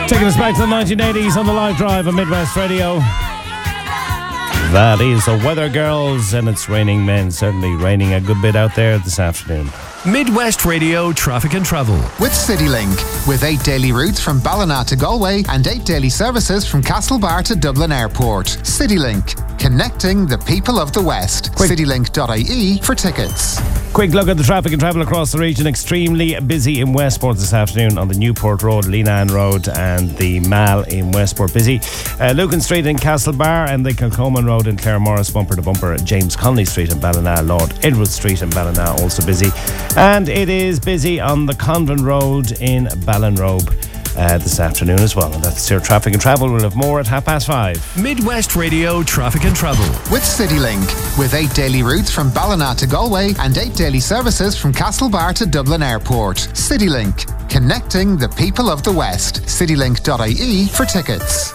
Taking us back to the 1980s on the live drive on Midwest Radio. That is the Weather Girls, and it's raining men. Certainly raining a good bit out there this afternoon. Midwest Radio Traffic and Travel. With CityLink. With 8 daily routes from Ballina to Galway and 8 daily services from Castlebar to Dublin Airport. CityLink. Connecting the people of the West. CityLink.ie for tickets. Quick look at the traffic and travel across the region. Extremely busy in Westport this afternoon on the Newport Road, Leenane Road and the Mall in Westport. Busy. Lucan Street in Castlebar and the Kilcoman Road in Claremorris, bumper to bumper. James Connolly Street in Ballina, Lord Edward Street in Ballina, also busy. And it is busy on the Convent Road in Ballinrobe this afternoon as well. And that's your traffic and travel. We'll have more at 5:30. Midwest Radio Traffic and Travel. With CityLink. With 8 daily routes from Ballina to Galway and 8 daily services from Castlebar to Dublin Airport. CityLink. Connecting the people of the West. CityLink.ie for tickets.